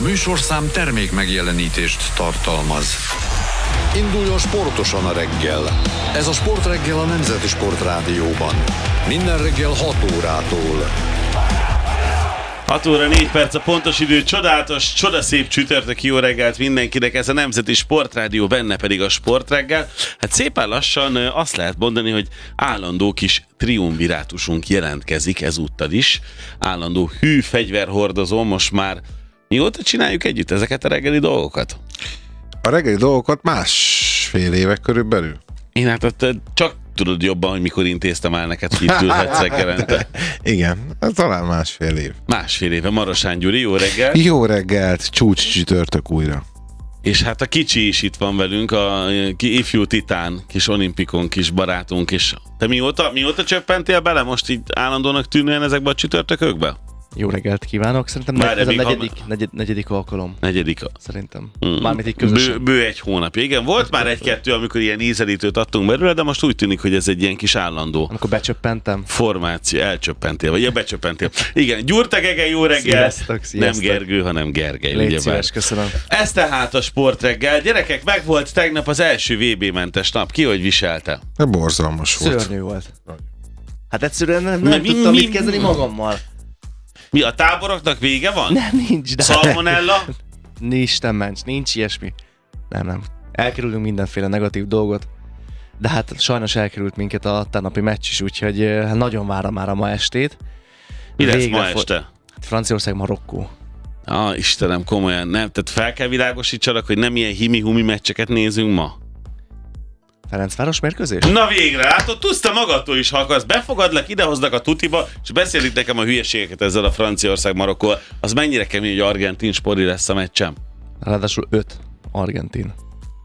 műsorszám termék megjelenítést tartalmaz. Induljon sportosan a reggel. Ez a Sportreggel a Nemzeti Sportrádióban. Minden reggel 6 órától. 6 óra 4 perc a pontos idő, csodálatos, csodaszép csütörtöki jó reggelt mindenkinek, ez a Nemzeti Sportrádió, benne pedig a Sportreggel. Hát szépen lassan azt lehet mondani, hogy állandó kis triumvirátusunk jelentkezik ezúttal is. Állandó hű fegyverhordozó, most már mióta csináljuk együtt ezeket a reggeli dolgokat? A reggeli dolgokat másfél évek körülbelül. Én hát csak tudod jobban, hogy mikor intéztem el neked, hogy itt ülhetsz reggelente. Igen, talán másfél év. Másfél éve. Marosán Gyuri, jó reggelt! Jó reggelt, csúcs csütörtök újra. És hát a kicsi is itt van velünk, a ifjú titán, kis olimpikon, kis barátunk is. Te mióta csöppentél bele most így állandónak tűnően ezekbe a csütörtökökbe? Jó reggelt kívánok, szerintem ez a negyedik alkalom. Negyedik. Szerintem. Mármint így közösen. Bő egy hónap. Igen, volt már egy-kettő, amikor ilyen ízelítőt adtunk belőle, de most úgy tűnik, hogy ez egy ilyen kis állandó. Amikor becsöppentem. Formáció, elcsöppentél, vagy becsöppentél. Igen, Gyurta Gege, jó reggel. Sziasztok. Nem Gergő, hanem Gergely. Légy szíves, köszönöm. Ez tehát a Sportreggel. Gyerekek, megvolt tegnap az első VB-mentes nap. Ki hogy viselte? Borzalmas volt. Szörnyű volt. Hát egyszerűen nem tudtam mit kezdeni magammal. Mi, a táboroknak vége van? Nem, nincs. De Salmonella? Isten ments, nincs ilyesmi. Nem. Elkerülünk mindenféle negatív dolgot. De hát sajnos elkerült minket a tegnapi meccs is, úgyhogy nagyon várom már a ma estét. Mi lesz ma este? Franciaország, Marokkó. Istenem, komolyan nem. Tehát fel kell világosítsanak, hogy nem ilyen himi-humi meccseket nézünk ma. Ferencváros mérkőzés? Na végre, hát tudsz te magadtól is, ha akarsz. Befogadlak, idehoznak a tutiba, és beszélik nekem a hülyeségeket ezzel a Franciaország-Marokkóval. Az mennyire kemény, hogy argentin spori lesz a meccsem? Ráadásul 5 argentin.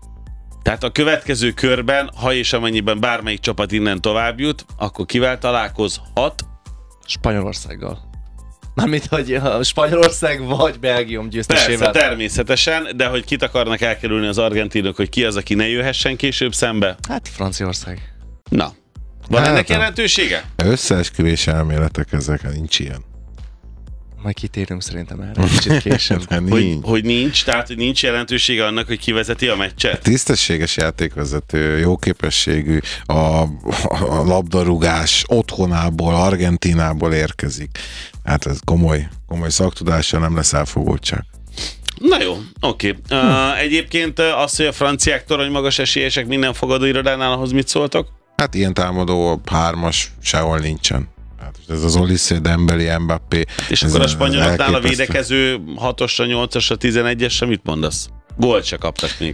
Tehát a következő körben, ha és amennyiben bármelyik csapat innen tovább jut, akkor kivel találkozhat? Spanyolországgal. Mármint, hogy a Spanyolország vagy Belgium győztesével. Persze, természetesen, de hogy kit akarnak elkerülni az argentinok, hogy ki az, aki ne jöhessen később szembe? Hát Franciaország. Na, van ennek jelentősége? Összeesküvés elméletek ezek, nincs ilyen. Majd kitérünk szerintem erre kicsit később. hogy nincs, tehát hogy nincs jelentősége annak, hogy kivezeti a meccset? Tisztességes játékvezető, jó képességű, a labdarúgás otthonából, Argentinából érkezik. Hát ez komoly szaktudással nem lesz elfogultság. Na jó, oké. Egyébként az, hogy a franciák torony magas esélyesek minden fogadóirodánál, ahhoz mit szóltok? Hát ilyen támadó 3-as sehol nincsen. Hát ez az Olise, Dembélé, Mbappé. És akkor a spanyoloknál a védekező 6-osra, 8-osra, 11-esre mit mondasz? Gólt se kaptak még.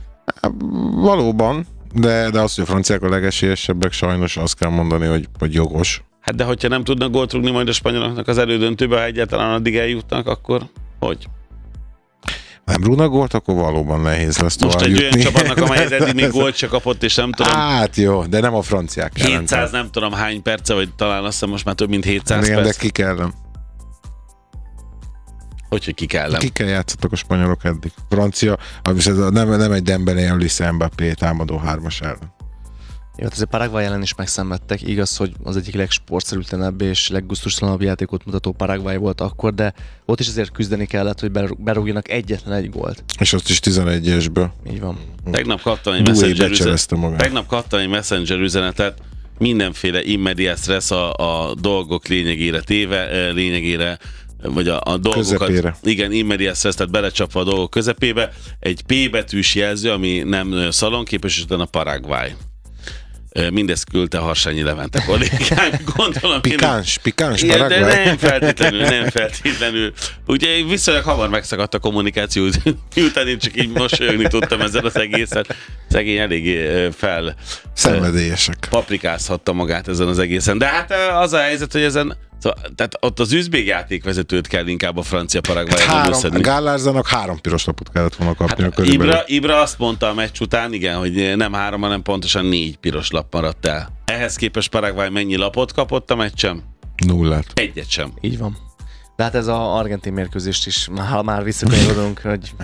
Valóban, de az, hogy a franciák a legesélyesebbek, sajnos azt kell mondani, hogy jogos. Hát de hogyha nem tudnak gólt rúgni majd a spanyoloknak az elődöntőbe, ha egyáltalán addig eljutnak, akkor hogy? Nem rúgnak gólt, akkor valóban nehéz lesz tovább jutni. Most egy olyan csapatnak, amely eddig még gólt se kapott, és nem tudom... Hát jó, de nem a franciák ellen. 700 nem tudom hány perce, vagy talán azt hiszem most már több mint 700 igen, perc. de kik ellen? Hogy kik ellen? Kikkel játszottak a spanyolok eddig? Francia, nem egy Dembélé, Olise, Mbappé támadó 3-as ellen. Jó, azért Paraguay ellen is megszenvedtek. Igaz, hogy az egyik legsportszerűtlenebb és leggusztustalanabb játékot mutató Paraguay volt akkor, de ott is azért küzdeni kellett, hogy berúgjanak egyetlen egy gólt. És azt is 11-esből. Így van. Tegnap kaptam egy messenger üzenetet, mindenféle immediate stressz a dolgok lényegére, vagy a dolgokat. Közepére. Igen, immediate stressz, tehát belecsapva a dolgok közepébe. Egy P betűs jelző, ami nem szalonképes, és utána Paraguay. Mindezt küldte Harsányi Levente kollégánk, gondolom. Pikáns Paraguay. De nem feltétlenül. Ugye viszonylag hamar megszakadt a kommunikáció, miután én csak így mosolyogni tudtam ezzel az egészet. Szegény eléggé szenvedélyesek. Paprikázhatta magát ezen az egészen. De hát az a helyzet, hogy ezen tehát ott az üzbég játékvezetőt kell inkább a francia Paraguayon összedni. Gallárzának 3 piros lapot kellett volna kapni a körülbelül. Ibra azt mondta a meccs után, igen, hogy nem 3, hanem pontosan 4 piros lap maradt el. Ehhez képest Paraguay mennyi lapot kapott a meccsem? 0. Egyet sem. Így van. De hát ez az argentin mérkőzést is, ha már visszakanyarodunk, hogy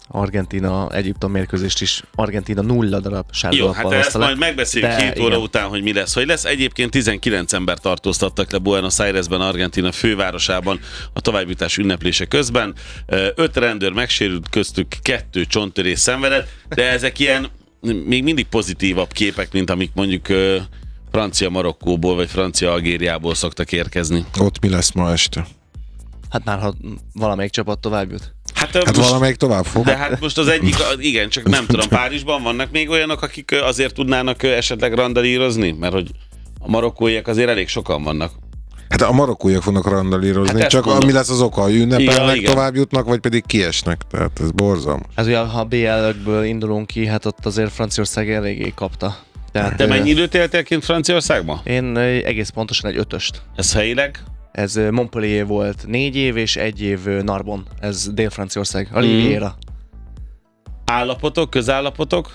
Argentína, Egyiptom mérkőzést is Argentína 0 darab sárga Jó, lappal hát ezt hozta le. majd megbeszéljük De 7 óra igen. után, hogy mi lesz, hogy lesz. Egyébként 19 ember tartóztattak le Buenos Airesben, Argentína fővárosában a továbbjutás ünneplése közben. 5 rendőr megsérült, köztük 2 csonttörés szenvedett, de ezek ilyen még mindig pozitívabb képek, mint amik mondjuk francia Marokkóból vagy francia Algériából szoktak érkezni. Ott mi lesz ma este? Hát már ha valamelyik csapat tovább jut. Hát most, valamelyik tovább fog. de hát most az egyik, igen, csak nem tudom, Párizsban vannak még olyanok, akik azért tudnának esetleg randalírozni, mert hogy a marokkóiak azért elég sokan vannak. Hát a marokkóiak fognak randalírozni, Hát ezt csak mondom. mi lesz az oka? Ünnepelnek, Igen. tovább jutnak, vagy pedig kiesnek? Tehát ez borzalmas. Ez ugye, ha BL-ökből indulunk ki, hát ott azért Franciaország eléggé kapta. Tehát, De mennyi időt éltél kint Franciaországban? Én egész pontosan egy 5-öst. Ez helyileg? Ez Montpellier volt 4 év, és 1 év Narbonne. Ez Dél-Franciaország, a Riviera. Állapotok, közállapotok?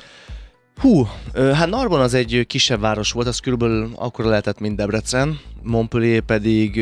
Hát Narbonne az egy kisebb város volt, az körülbelül akkora lehetett, mint Debrecen. Montpellier pedig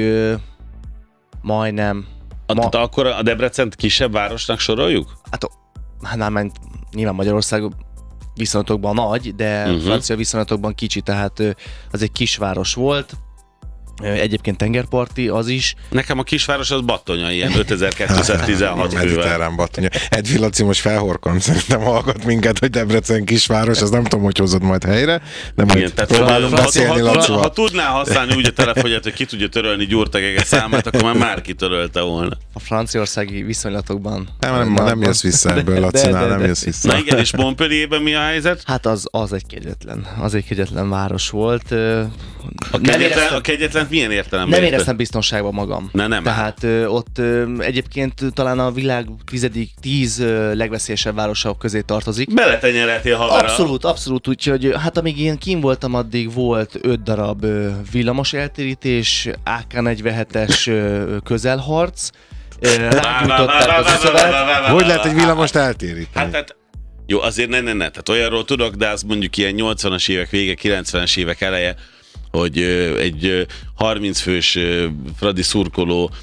majdnem... Tehát akkor a Debrecent kisebb városnak soroljuk? Hát nem ment nyilván Magyarország viszonylatokban nagy, de francia viszonylatokban kicsi, tehát az egy kisváros volt. Egyébként tengerparti az is. Nekem a kisváros az Battonya, ilyen 5216 fővel. Mediterrán Battonya. Edvi Laci most felhorkant, szerintem hallgat minket, hogy Debrecen kisváros, azt nem tudom, hogy hozod majd helyre, de majd Igen, tehát próbálunk beszélni ha Lacival. tudná használni úgy a telefonját, hogy ki tudja törölni Gyurtegege számát, akkor már kitörölte volna. A franciaországi viszonylatokban. Nem jössz vissza ebből, Lacinál, nem jössz vissza. Na igen, és Montpellierben mi a helyzet? Hát az egy kegyetlen város volt. A kegyetlent milyen értelemben Nem érted? éreztem biztonságban magam. Nem. Tehát ott egyébként talán a világ 10 legveszélyesebb városok közé tartozik. Beletenyereltél haverra. Abszolút, úgyhogy hát amíg én kín voltam, addig volt 5 darab villamos eltérítés, AK-47-es közelharc, rágyújtották az üszövet. Hogy lehet egy villamost eltéríteni? Hát, jó, azért ne. Tehát olyanról tudok, de az mondjuk ilyen 80-as évek vége, 90-es évek eleje, hogy egy 30 fős fradi szurkoló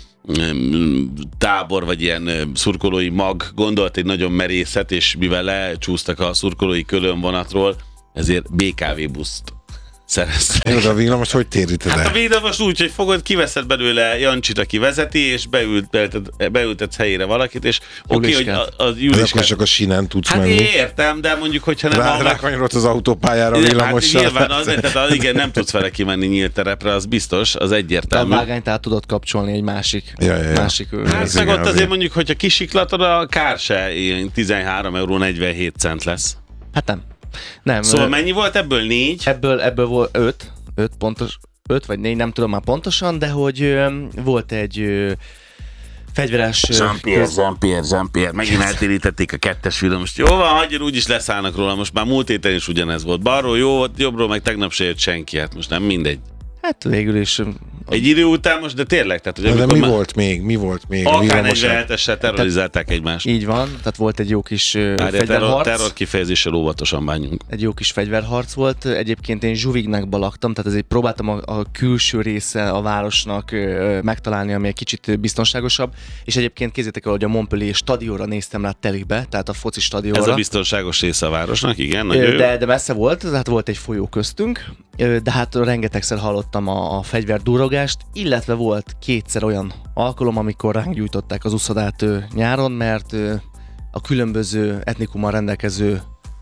tábor, vagy ilyen szurkolói mag gondolt egy nagyon merészet, és mivel lecsúsztak a szurkolói különvonatról, ezért BKV buszt szereztek. Jó, de a villamos hogy téríted Hát a el? villamos úgy, hogy fogod, kiveszed belőle Jancsit, aki vezeti, és beültetsz helyére valakit, és oké, hogy Juliskát. a De akkor Juliskát. csak a sínen tudsz Hát menni. értem, de mondjuk, hogyha nem Rákanyarodsz az autópályára a Hát villamossal. nyilván, tehát igen, nem tudsz vele kimenni nyílt terepre, az biztos, az A egyértelmű. vágányt át tudod kapcsolni egy másik. Ja. másik Hát Ez meg igen, ott az azért igen. mondjuk, hogyha kisiklatod, a kár se ilyen 13,47 € lesz. Hát nem. Szóval mennyi volt ebből? 4? Ebből volt 5 pontos, 5 vagy 4, nem tudom már pontosan, de hogy volt egy fegyveres... Jean-Pierre. Megint eltérítették a 2-es villamost. Jó van, hagyjon, úgyis leszállnak róla. Most már múlt héten is ugyanez volt. Balról jó volt, jobbról meg tegnap se jött senki. Hát most nem mindegy. Hát végül is... Egy idő után most, de tényleg, tehát hogy De amikor mi már volt még? A villamos AK-47-essel terrorizálták egymást. Így van, tehát volt egy jó kis Terror fegyverharc. kifejezéssel óvatosan bánjunk. Egy jó kis fegyverharc volt. Egyébként én Zsuvignakban laktam, tehát ezért próbáltam a külső része a városnak megtalálni, ami egy kicsit biztonságosabb. És egyébként kézzétek el, hogy a Montpellier stadionra néztem rá telibe, tehát a foci stadionra. Ez a biztonságos része a városnak, igen, nagyon jó. De messze volt, tehát volt egy folyó köztünk, de hát rengetegszer hallottam a fegyverdurrogást, illetve volt 2-szer olyan alkalom, amikor ránk gyújtották az uszodát nyáron, mert a különböző etnikummal rendelkező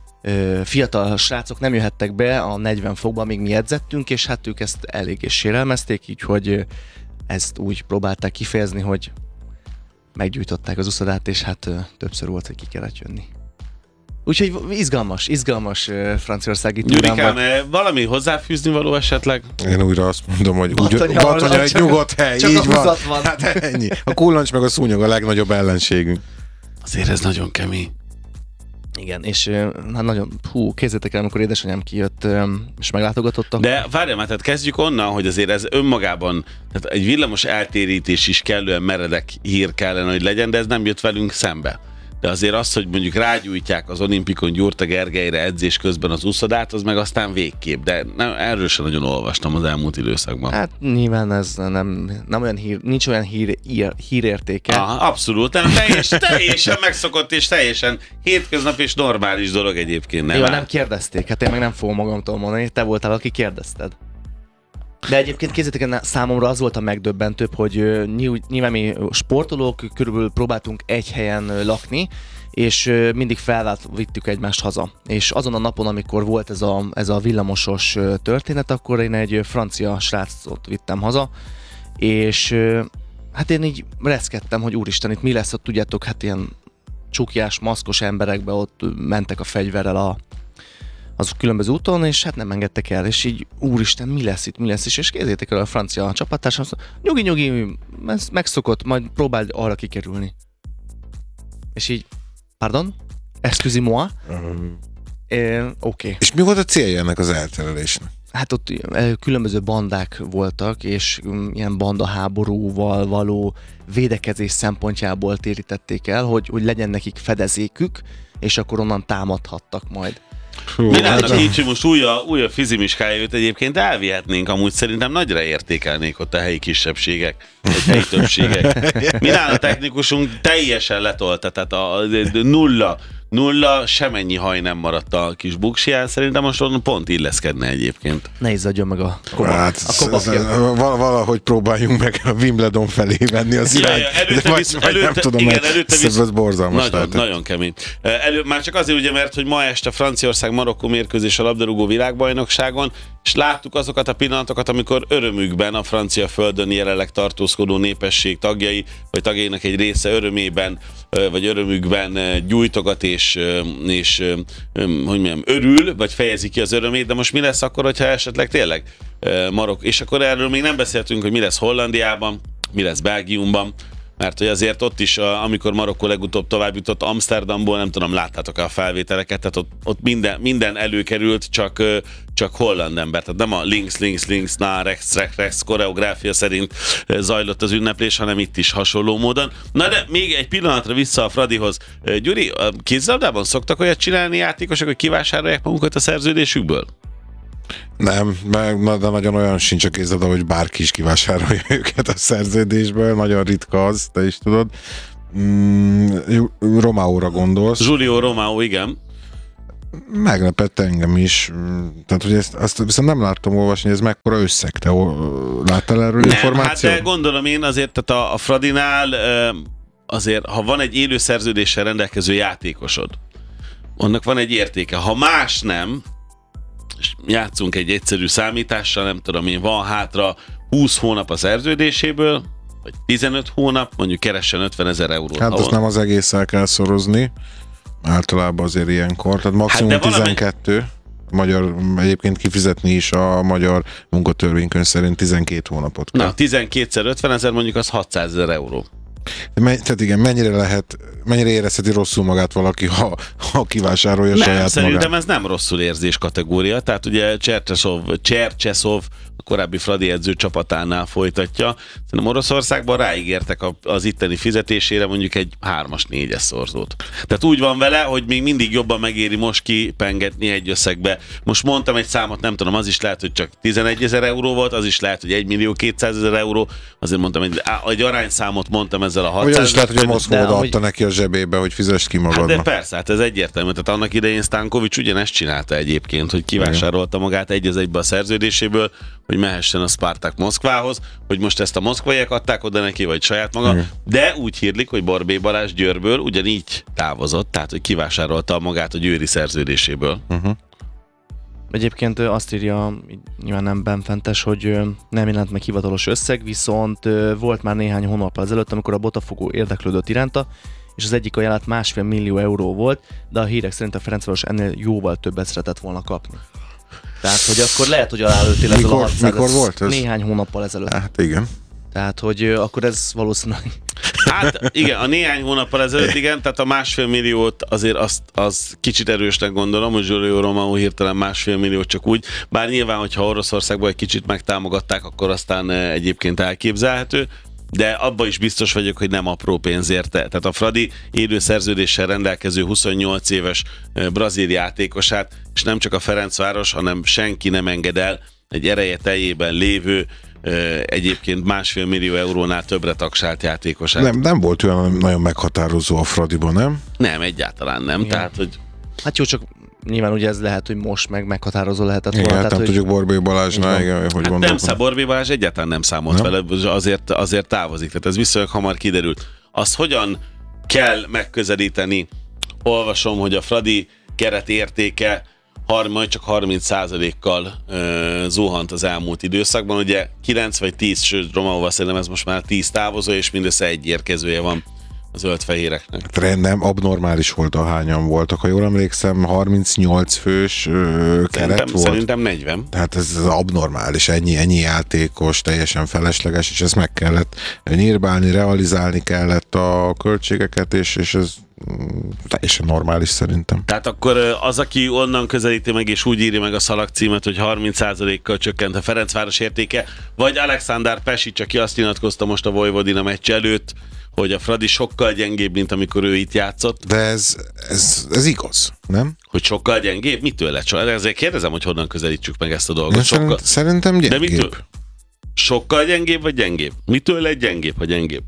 fiatal srácok nem jöhettek be a 40 fokba, amíg mi edzettünk, és hát ők ezt eléggé sérelmezték, így hogy ezt úgy próbálták kifejezni, hogy meggyújtották az uszodát, és hát többször volt, hogy ki kellett jönni. Úgyhogy izgalmas franciaországi túrám Gyurikám, volt. valami hozzáfűzni való esetleg? Én újra azt mondom, hogy Battonya egy csak- nyugodt hely, csak így a van. húzat van. Hát ennyi. A kullancs meg a szúnyog a legnagyobb ellenségünk. Azért ez nagyon kemény. Igen, és hát nagyon, kézzétek el, amikor édesanyám kijött, és meglátogatott. De várjál már, tehát kezdjük onnan, hogy azért ez önmagában, tehát egy villamos eltérítés is kellően meredek hír kellene, hogy legyen, de ez nem jött velünk szembe. de azért az, hogy mondjuk rágyújtják az olimpikon Gyurta Gergelyre edzés közben az úszodát, az meg aztán végképp, de erről sem nagyon olvastam az elmúlt időszakban. Hát nyilván ez nem olyan nincs olyan hírértéke. Aha, abszolút, nem, teljesen megszokott és teljesen hétköznap és normális dolog egyébként. Nem kérdezték, hát én meg nem fogom magamtól mondani, te voltál, aki kérdezted. De egyébként képzeljétek el, számomra az volt a megdöbbentőbb, hogy nyilván mi sportolók körülbelül próbáltunk egy helyen lakni, és mindig vittük egymást haza. És azon a napon, amikor volt ez a villamosos történet, akkor én egy francia srácot vittem haza, és hát én így reszkedtem, hogy úristen, itt mi lesz, ott tudjátok, hát ilyen csukjás, maszkos emberekbe ott mentek a fegyverrel az különböző úton, és hát nem engedtek el, és így úristen, mi lesz itt, és kézzétek el a francia csapattársam, nyugi, ez megszokott, majd próbáld arra kikerülni. És így, pardon? Excusez-moi? Oké. És mi volt a célja ennek az elterelésnek? Hát ott különböző bandák voltak, és ilyen bandaháborúval való védekezés szempontjából térítették el, hogy legyen nekik fedezékük, és akkor onnan támadhattak majd. Milának így, hogy most újabb fizimiskája jött egyébként, elvihetnénk amúgy, szerintem nagyra értékelnék ott a helyi kisebbségek, vagy helyi többségek. Milán a technikusunk teljesen letolta, tehát a nulla, semennyi haj nem maradt a kis buksiján, szerintem most onnan pont illeszkedne egyébként. Ne izzadjon meg a valahogy próbáljunk meg a Wimbledon felé venni az irányt. Ez borzalmas. Nagyon kemény. Már csak azért ugye, mert hogy ma este Franciaország-Marokkó mérkőzés a labdarúgó világbajnokságon, és láttuk azokat a pillanatokat, amikor örömükben a francia földön jelenleg tartózkodó népesség tagjai, vagy tagjainak egy része örömében, vagy örömükben gyújtogat és hogy mondjam, örül, vagy fejezi ki az örömét, de most mi lesz akkor, hogyha esetleg tényleg Marokko, és akkor erről még nem beszéltünk, hogy mi lesz Hollandiában, mi lesz Belgiumban, mert hogy azért ott is, amikor Marokkó legutóbb tovább jutott Amsterdamból, nem tudom, láttátok-e a felvételeket, tehát ott minden előkerült, csak holland ember, tehát nem a links, rechts koreográfia szerint zajlott az ünneplés, hanem itt is hasonló módon. Na de még egy pillanatra vissza a Fradihoz. Gyuri, a kézilabdában szoktak olyat csinálni játékosok, hogy kivásárolják magukat a szerződésükből? Nem, de nagyon olyan sincs a kézilabda, hogy bárki is kivásárolja őket a szerződésből, nagyon ritka az, te is tudod. Romáóra gondolsz. Giulio Romao, igen. Meglepett engem is. Tehát, hogy azt viszont nem láttam olvasni, ez mekkora összeg. Te láttál erről információt? Hát de gondolom én azért, tehát a Fradinál azért, ha van egy élő szerződéssel rendelkező játékosod, annak van egy értéke. Ha más nem, és játszunk egy egyszerű számítással, nem tudom én, van hátra 20 hónap a szerződéséből, vagy 15 hónap, mondjuk keressen 50 000 eurót. Hát ezt nem az egésszel kell szorozni, általában azért ilyenkor, tehát maximum 12. Magyar, egyébként kifizetni is a magyar munkatörvénykönyv szerint 12 hónapot kell. Na, 12-szer 50 000 mondjuk az 600 000 euró. Tehát igen, mennyire érezheti rosszul magát valaki, ha kivásárolja saját magát? Szerintem ez nem rosszul érzés kategória, tehát ugye Csercseszov a korábbi Fradi edző csapatánál folytatja. Szerintem Oroszországban ráígértek az itteni fizetésére mondjuk egy 3-as, 4-es szorzót. Tehát úgy van vele, hogy még mindig jobban megéri most kipengetni egy összegbe. Most mondtam egy számot, nem tudom, az is lehet, hogy csak 11 000 euró volt, az is lehet, hogy 1 200 000 euró, azért mondtam, egy arányszámot mondtam ezzel a 600 000. Olyan is lehet, hogy a Moszkva adta neki a zsebébe, hogy fizess ki magadnak. Hát de persze, hát ez egyértelmű. Tehát annak idején Stankovics ugyanezt csinálta egyébként, hogy kivásárolta magát egy az egybe a szerződéséből, hogy mehessen a Spartak Moszkvához, hogy most ezt a moszkvaiak adták oda neki, vagy saját maga, de úgy hírlik, hogy Borbély Balázs Győrből ugyanígy távozott, tehát hogy kivásárolta magát a győri szerződéséből. Egyébként azt írja, nyilván nem benfentes, hogy nem jelent meg hivatalos összeg, viszont volt már néhány hónappal ezelőtt, amikor a Botafogo érdeklődött iránta, és az egyik ajánlat 1,5 millió euró volt, de a hírek szerint a Ferencváros ennél jóval többet szeretett volna kapni. Tehát, hogy akkor lehet, hogy alálőttél ezzel a 600, mikor volt ez? Néhány hónappal ezelőtt. Hát igen. Tehát, hogy akkor ez valószínűleg... Hát igen, a néhány hónappal ezelőtt igen, tehát a 1,5 milliót azért az kicsit erősnek gondolom, hogy Giulio Romao hirtelen 1,5 milliót csak úgy, bár nyilván, hogyha Oroszországban egy kicsit megtámogatták, akkor aztán egyébként elképzelhető, de abban is biztos vagyok, hogy nem apró pénz érte. Tehát a Fradi élő szerződéssel rendelkező 28 éves brazil játékosát, és nem csak a Ferencváros, hanem senki nem enged el egy ereje teljében lévő, egyébként 1,5 millió eurónál többre tagsált játékosát. Nem volt olyan nagyon meghatározó a Fradiban, nem? Nem, egyáltalán nem. Igen. Tehát, hogy... Hát jó, csak nyilván ugye ez lehet, hogy most meg meghatározó lehetett volna. Igen, tehát, nem hogy... tudjuk Borbély Balázsnál, igen, hogy hát gondolkodom. nem, Borbély Balázs egyáltalán nem számolt vele, azért távozik. Tehát ez viszonylag hamar kiderült. Azt hogyan kell megközelíteni? Olvasom, hogy a Fradi keret értéke majd csak 30%-kal zuhant az elmúlt időszakban. Ugye 9 vagy 10, sőt Romaóval szerintem ez most már 10 távozó, és mindössze egy érkezője van a zöldfehéreknek. Nem, abnormális volt, ahányan voltak. Ha jól emlékszem, 38 fős keret volt. Szerintem 40. Tehát ez abnormális, ennyi játékos, teljesen felesleges, és ezt meg kellett nyírbálni, realizálni kellett a költségeket, és ez teljesen normális szerintem. Tehát akkor az, aki onnan közelíti meg, és úgy írja meg a szalagcímet, hogy 30%-kal csökkent a Ferencváros értéke, vagy Alexander Pesic, aki azt nyilatkozta most a Vojvodina meccs előtt, hogy a Fradi sokkal gyengébb, mint amikor ő itt játszott. De ez igaz, nem? Hogy sokkal gyengébb? Mitől lett? Ezért kérdezem, hogy honnan közelítsük meg ezt a dolgot. Szerintem gyengébb. De mitől? Sokkal gyengébb, vagy gyengébb? Mitől lett gyengébb, ha gyengébb?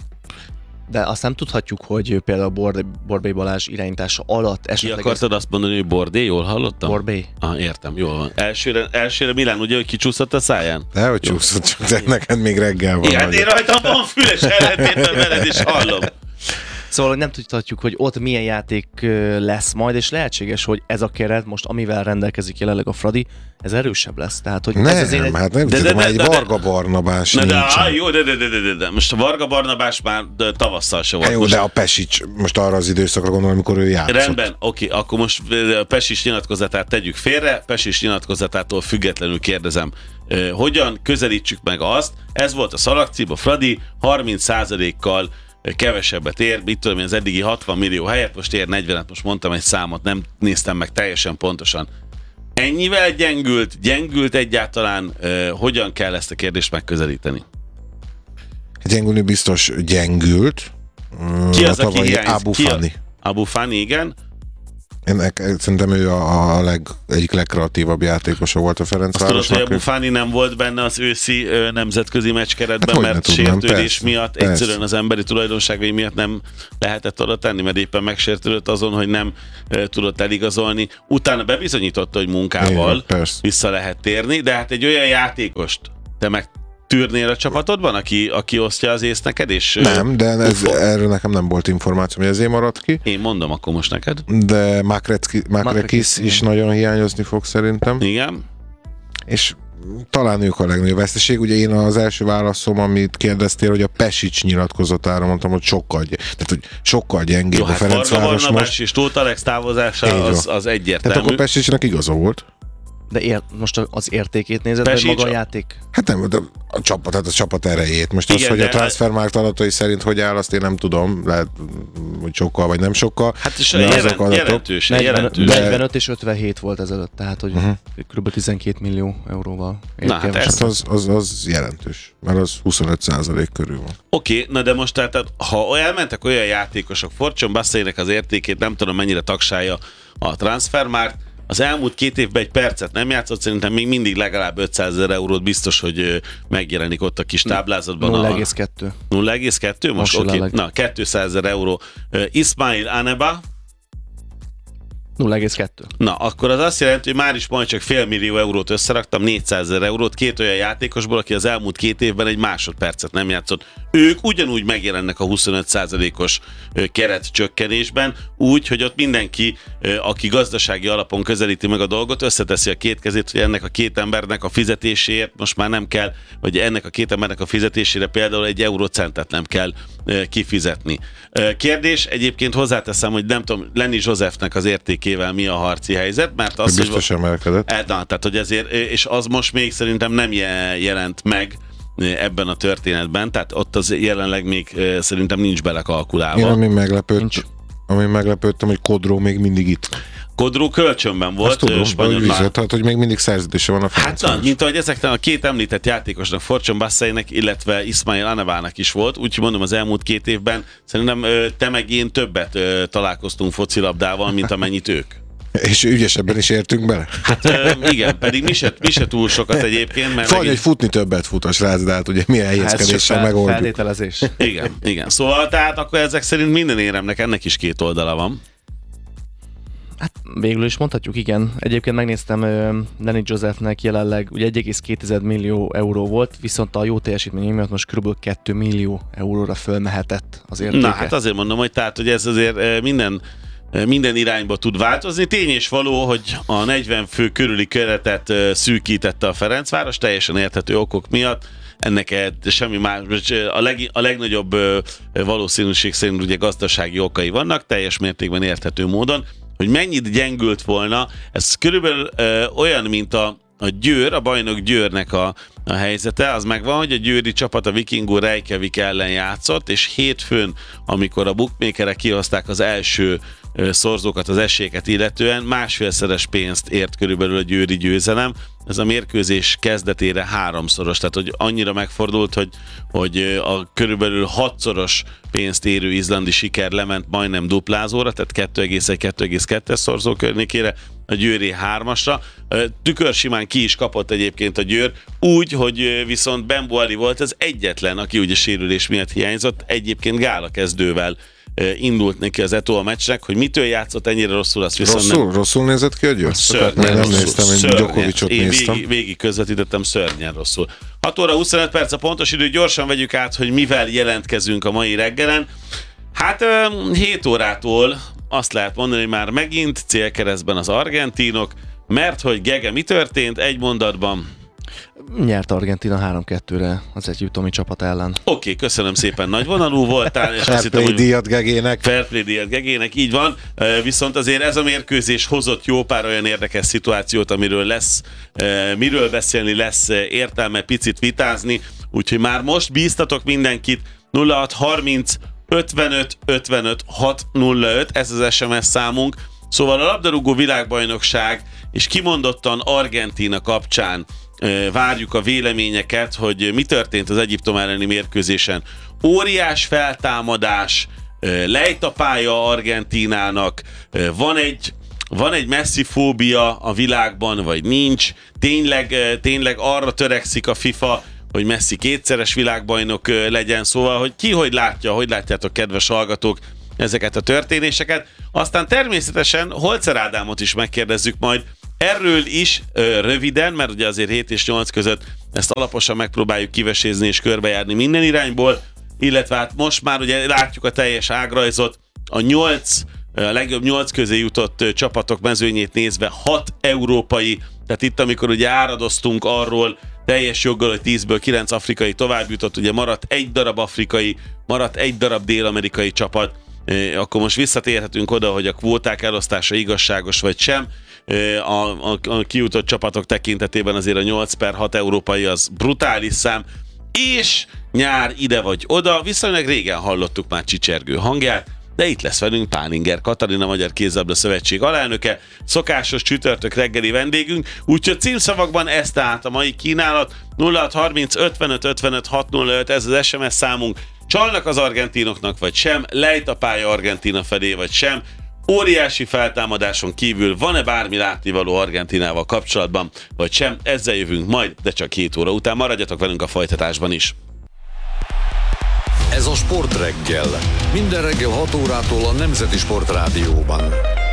De azt nem tudhatjuk, hogy például Borbély Balázs irányítása alatt esetleg... Ki akartad azt mondani, hogy Bordé? Jól hallottam? Borbély. Értem, jól van. Elsőre Milán ugye, hogy kicsúszott a száján? Dehogy csúszott, csak neked még reggel van. Igen, én rajtam van füles ellentétben veled is hallom. Szóval nem tudhatjuk, hogy ott milyen játék lesz majd, és lehetséges, hogy ez a keret most, amivel rendelkezik jelenleg a Fradi, ez erősebb lesz. Tehát, hogy ez azért hát nem tudom, már egy Varga Barnabás nincsen. Jó, de most a Varga Barnabás már tavasszal se volt. Jó, de a Pesic, most arra az időszakra gondolom, amikor ő játszott. Rendben, oké, akkor most Pesic nyilatkozatát tegyük félre, Pesic nyilatkozatától függetlenül kérdezem, hogyan közelítsük meg azt, ez volt a szalagcím, a Fradi 30%-kal kevesebbet ér, mit tudom én, az eddigi 60 millió helyett most ér 40-et, most mondtam egy számot, nem néztem meg teljesen pontosan. Ennyivel gyengült egyáltalán, hogyan kell ezt a kérdést megközelíteni? Gyengülni biztos gyengült. Ki az, aki hiányzik? Abu Fani. Abu Fani, igen. Szerintem ő egyik legkreatívabb játékosa volt a Ferencvárosnak. Azt tudod, hogy Abu Fani nem volt benne az őszi nemzetközi meccskeretben, mert sértődés miatt, egyszerűen az emberi tulajdonságai miatt nem lehetett oda tenni, mert éppen megsértődött azon, hogy nem tudott eligazolni. Utána bebizonyította, hogy munkával vissza lehet térni, de hát egy olyan játékost te meg tűrnél a csapatodban, aki osztja az észt neked? És nem, de erről nekem nem volt információ, hogy ezért maradt ki. Én mondom akkor most neked. De Makrekis is nagyon hiányozni fog szerintem. Igen. És talán ők a legnagyobb veszteség. Ugye én az első válaszom, amit kérdeztél, hogy a Pesic nyilatkozatára mondtam, hogy sokkal gyengébb a Ferencváros most. Most és Tóth Alex távozása az egyértelmű. Tehát akkor Pesicnek igaza volt. De most az értékét nézed, vagy maga a játék? Hát nem, de a csapat erejét. Most igen, az, hogy a Transfermarkt adatai szerint hogy áll, azt én nem tudom. Lehet, hogy sokkal, vagy nem sokkal. Hát is jelentős. 45 és 57 volt ezelőtt, tehát hogy kb. 12 millió euróval. Na hát ez az jelentős, mert az 25% körül van. Oké, na de most tehát, ha elmentek olyan játékosok, Fortune Basszainek az értékét nem tudom mennyire tagsálja a Transfermarkt, az elmúlt 2 évben egy percet nem játszott, szerintem még mindig legalább 500 000 eurót biztos, hogy megjelenik ott a kis táblázatban. 0,2. 0,2? Most oké, na 200 000 euró. Ismail Aneba. 0,2. Na, akkor az azt jelenti, hogy már is majd csak $500 000 eurót összeraktam, 400 000 eurót, 2 olyan játékosból, aki az elmúlt 2 évben egy másodpercet nem játszott. Ők ugyanúgy megjelennek a 25%-os keret csökkenésben, úgy, hogy ott mindenki, aki gazdasági alapon közelíti meg a dolgot, összeteszi a két kezét, hogy ennek a 2 embernek a fizetéséért most már nem kell, vagy ennek a 2 embernek a fizetésére például 1 eurocentet nem kell kifizetni. Kérdés, egyébként hozzáteszem, hogy nem tudom, Lenny Josephnek az értékével mi a harci helyzet, mert az, biztos emelkedett. Tehát, hogy ezért, és az most még szerintem nem jelent meg ebben a történetben, tehát ott az jelenleg még szerintem nincs belekalkulálva. Én ami meglepőtt, Ami meglepődtem, hogy Kodró még mindig itt. Kodró kölcsönben volt. Azt tudom, tehát, hogy még mindig szerződése van a Ferencváros. Hát, mint ahogy ezeknek a két említett játékosnak, Fortune Basseinek, illetve Ismail Anevának is volt, úgyhogy mondom, az elmúlt 2 évben szerintem te meg én többet találkoztunk focilabdával, mint amennyit ők. És ügyesebben is értünk bele? Hát igen, pedig mi se túl sokat egyébként. Mert Szóval, hogy futni többet fut a srác, de hát ugye milyen helyezkedéssel megoldjuk. Feltételezés. Igen. Szóval tehát akkor ezek szerint minden éremnek ennek is 2 oldala van. Hát végül is mondhatjuk, igen. Egyébként megnéztem, Danny Josephnek jelenleg ugye 1,2 millió euró volt, viszont a jó teljesítmény miatt most kb. 2 millió euróra fölmehetett az értéke. Na hát azért mondom, hogy tehát, hogy ez azért minden irányba tud változni. Tény és való, hogy a 40 fő körüli keretet szűkítette a Ferencváros, teljesen érthető okok miatt. Ennek semmi más, a legnagyobb valószínűség szerint ugye gazdasági okai vannak, teljes mértékben érthető módon. Hogy mennyit gyengült volna, ez körülbelül olyan, mint a Győr, a bajnok Győrnek a helyzete, az megvan, hogy a győri csapat a Vikingur Reykjavik ellen játszott, és hétfőn, amikor a bookmakerek kihozták az első szorzókat, az esélyeket illetően, 1,5-szeres pénzt ért körülbelül a győri győzelem. Ez a mérkőzés kezdetére 3-szoros, tehát hogy annyira megfordult, hogy a körülbelül 6-szoros pénzt érő izlandi siker lement majdnem duplázóra, tehát 2,1-2,2-es szorzó környékére, a győri 3-asra. Tükörsimán ki is kapott egyébként a Győr, úgy, hogy viszont Ben Boali volt az egyetlen, aki ugye sérülés miatt hiányzott, egyébként gála kezdővel indult neki az Eto'o meccsnek, hogy mitől játszott ennyire rosszul, azt viszont rosszul nézett ki a Győr? Szörnyen nem néztem, én Djokovicot néztem. Végig közvetítettem, szörnyen rosszul. 6 óra 25 perc a pontos idő, gyorsan vegyük át, hogy mivel jelentkezünk a mai reggelen. Hát 7 órától azt lehet mondani, hogy már megint célkeresztben az argentinok, mert hogy Gege, mi történt egy mondatban? Nyert Argentina 3-2-re az egyiptomi csapat ellen. Oké, köszönöm szépen, nagyvonalú voltál, és azt hittem, hogy díjat Gegének. Fair play díjat Gegének, így van. Viszont azért ez a mérkőzés hozott jó pár olyan érdekes szituációt, miről beszélni lesz értelme picit vitázni, úgyhogy már most bíztatok mindenkit 0630 55 55 605, ez az SMS számunk. Szóval a labdarúgó világbajnokság és kimondottan Argentína kapcsán várjuk a véleményeket, hogy mi történt az Egyiptom elleni mérkőzésen. Óriás feltámadás, lejt a pálya Argentínának, van egy Messi-fóbia a világban, vagy nincs. Tényleg arra törekszik a FIFA, hogy Messi 2-szeres világbajnok legyen, szóval, hogy ki hogy látja, hogy látjátok, kedves hallgatók, ezeket a történéseket. Aztán természetesen Holzer Ádámot is megkérdezzük majd erről is röviden, mert ugye azért 7 és 8 között ezt alaposan megpróbáljuk kivesézni és körbejárni minden irányból, illetve hát most már ugye látjuk a teljes ágrajzot, a legjobb 8 közé jutott csapatok mezőnyét nézve 6 európai, tehát itt amikor ugye áradoztunk arról teljes joggal, hogy 10-ből 9 afrikai tovább jutott, ugye maradt egy darab afrikai, maradt egy darab dél-amerikai csapat, akkor most visszatérhetünk oda, hogy a kvóták elosztása igazságos vagy sem. A kijutott csapatok tekintetében azért a 8/6 európai az brutális szám, és nyár ide vagy oda, viszonylag régen hallottuk már csicsergő hangját, de itt lesz velünk Pálinger Katalin, a Magyar Kézilabda Szövetség alelnöke, szokásos csütörtök reggeli vendégünk, úgyhogy címszavakban ez tehát a mai kínálat, 0630 55 55 605, ez az SMS számunk. Csalnak az argentinoknak vagy sem, lejt a pálya Argentína felé vagy sem, óriási feltámadáson kívül van-e bármi látnivaló Argentinával kapcsolatban, vagy sem, ezzel jövünk majd, de csak 7 óra után. Maradjatok velünk a folytatásban is. Ez a Sport Reggel. Minden reggel 6 órától a Nemzeti Sport Rádióban.